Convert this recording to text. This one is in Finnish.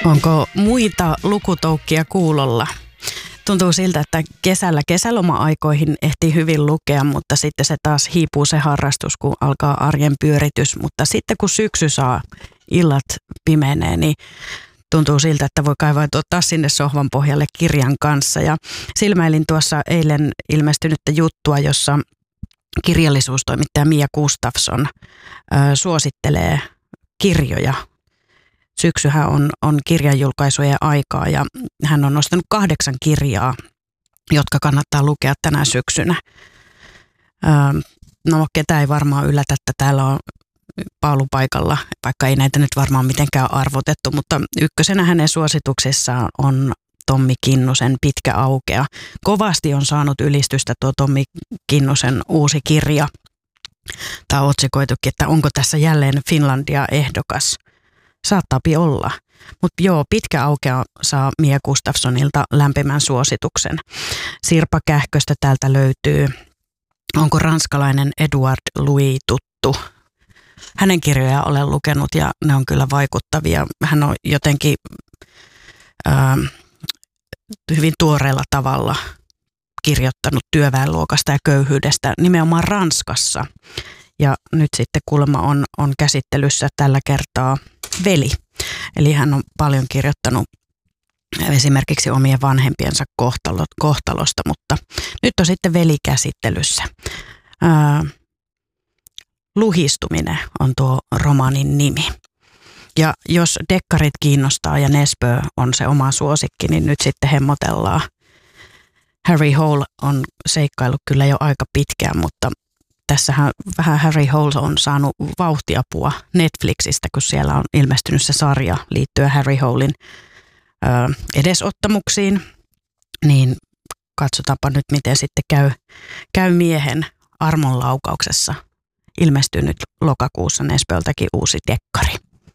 Onko muita lukutoukkia kuulolla? Tuntuu siltä, että kesäloma-aikoihin ehtii hyvin lukea, mutta sitten se taas hiipuu se harrastus, kun alkaa arjen pyöritys. Mutta sitten kun syksy saa, illat pimenee, niin tuntuu siltä, että voi kaivautua taas sinne sohvan pohjalle kirjan kanssa. Ja silmäilin tuossa eilen ilmestynyttä juttua, jossa kirjallisuustoimittaja Mia Gustafsson suosittelee kirjoja. Syksyhän on kirjanjulkaisujen aikaa ja hän on nostanut 8 kirjaa, jotka kannattaa lukea tänä syksynä. No ketä ei varmaan yllätä, että täällä on paalupaikalla, vaikka ei näitä nyt varmaan mitenkään arvotettu, mutta ykkösenä hänen suosituksissaan on Tommi Kinnusen Pitkä aukea. Kovasti on saanut ylistystä tuo Tommi Kinnusen uusi kirja. Tämä on otsikoitukin, että onko tässä jälleen Finlandia ehdokas. Saattaapi olla. Mutta joo, Pitkä aukea saa Mia Gustafssonilta lämpimän suosituksen. Sirpa Kähköstä täältä löytyy. Onko ranskalainen Edouard Louis tuttu? Hänen kirjojaan olen lukenut ja ne on kyllä vaikuttavia. Hän on jotenkin hyvin tuoreella tavalla kirjoittanut työväenluokasta ja köyhyydestä nimenomaan Ranskassa. Ja nyt sitten kuulemma on käsittelyssä tällä kertaa Veli. Eli hän on paljon kirjoittanut esimerkiksi omien vanhempiensa kohtalosta, mutta nyt on sitten Veli käsittelyssä. Luhistuminen on tuo romaanin nimi. Ja jos dekkarit kiinnostaa ja Nesbø on se oma suosikki, niin nyt sitten hemmotellaan. Harry Hole on seikkailu kyllä jo aika pitkään, mutta tässähän vähän Harry Hole on saanut vauhtiapua Netflixistä, kun siellä on ilmestynyt se sarja liittyen Harry Holen edesottamuksiin. Niin katsotaanpa nyt, miten sitten käy miehen armonlaukauksessa. Ilmestyy nyt lokakuussa Nesbøltäkin uusi dekkari.